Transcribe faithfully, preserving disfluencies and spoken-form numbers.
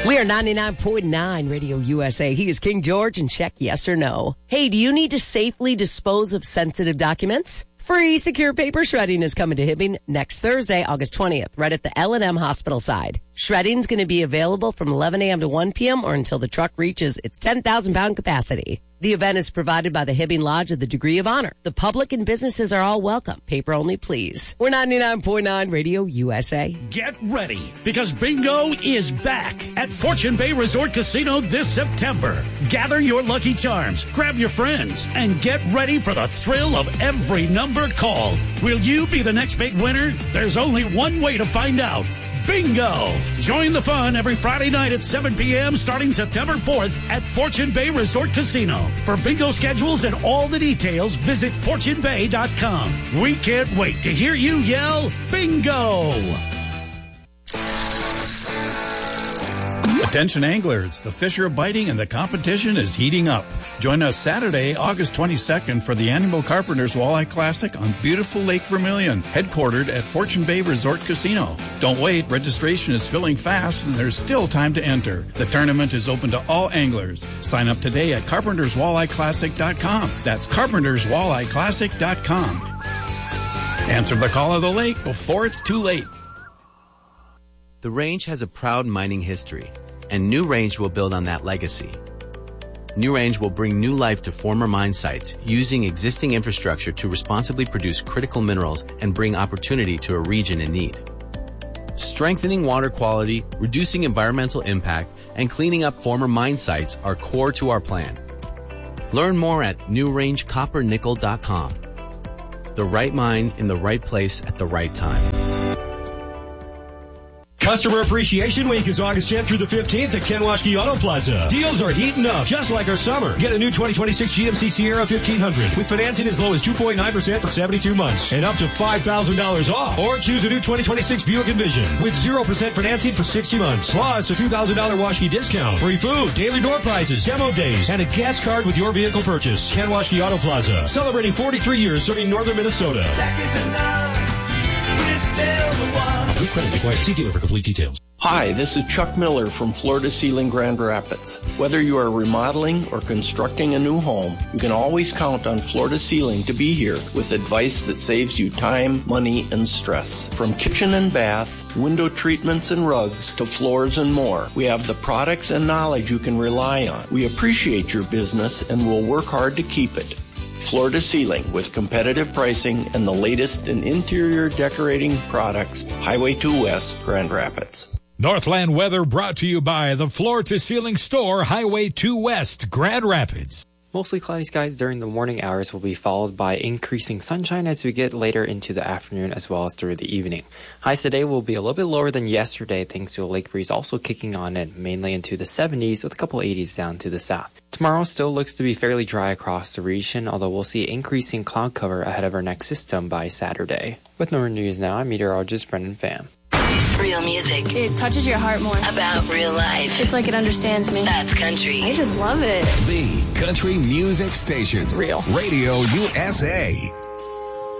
We are ninety-nine point nine Radio U S A. He is King George, and check yes or no. Hey, do you need to safely dispose of sensitive documents? Free secure paper shredding is coming to Hibbing next Thursday, August twentieth, right at the L and M Hospital side. Shredding's going to be available from eleven a.m. to one p.m. or until the truck reaches its ten thousand pound capacity. The event is provided by the Hibbing Lodge of the Degree of Honor. The public and businesses are all welcome. Paper only, please. We're ninety-nine point nine Radio U S A. Get ready, because bingo is back at Fortune Bay Resort Casino this September. Gather your lucky charms, grab your friends, and get ready for the thrill of every number called. Will you be the next big winner? There's only one way to find out. Bingo! Join the fun every Friday night at seven p.m. starting September fourth at Fortune Bay Resort Casino. For bingo schedules and all the details, visit fortune bay dot com. We can't wait to hear you yell, bingo! Attention anglers, the fish are biting and the competition is heating up. Join us Saturday, August twenty-second for the annual Carpenters Walleye Classic on beautiful Lake Vermilion, headquartered at Fortune Bay Resort Casino. Don't wait, registration is filling fast and there's still time to enter. The tournament is open to all anglers. Sign up today at carpenters walleye classic dot com. That's carpenters walleye classic dot com. Answer the call of the lake before it's too late. The Range has a proud mining history, and New Range will build on that legacy. New Range will bring new life to former mine sites using existing infrastructure to responsibly produce critical minerals and bring opportunity to a region in need. Strengthening water quality, reducing environmental impact, and cleaning up former mine sites are core to our plan. Learn more at new range copper nickel dot com. The right mine in the right place at the right time. Customer Appreciation Week is August tenth through the fifteenth at Kenwashke Auto Plaza. Deals are heating up, just like our summer. Get a new twenty twenty-six G M C Sierra fifteen hundred with financing as low as two point nine percent for seventy-two months and up to five thousand dollars off. Or choose a new twenty twenty-six Buick Envision with zero percent financing for sixty months. Plus a two thousand dollars Washke discount, free food, daily door prizes, demo days, and a gas card with your vehicle purchase. Kenwashke Auto Plaza, celebrating forty-three years serving northern Minnesota. Second to none, we're still the one. Good credit required. See dealer for complete details. Hi, this is Chuck Miller from Floor to Ceiling Grand Rapids. Whether you are remodeling or constructing a new home, you can always count on Floor to Ceiling to be here with advice that saves you time, money, and stress. From kitchen and bath, window treatments and rugs, to floors and more, we have the products and knowledge you can rely on. We appreciate your business and will work hard to keep it. Floor to Ceiling with competitive pricing and the latest in interior decorating products. Highway two West, Grand Rapids. Northland weather brought to you by the Floor to Ceiling Store, Highway two West, Grand Rapids. Mostly cloudy skies during the morning hours will be followed by increasing sunshine as we get later into the afternoon as well as through the evening. Highs today will be a little bit lower than yesterday thanks to a lake breeze also kicking on in mainly into the seventies with a couple eighties down to the south. Tomorrow still looks to be fairly dry across the region, although we'll see increasing cloud cover ahead of our next system by Saturday. With Northern News Now, I'm meteorologist Brendan Pham. Real music. It touches your heart more. About real life. It's like it understands me. That's country. I just love it. The Country Music Station. It's real. Radio U S A.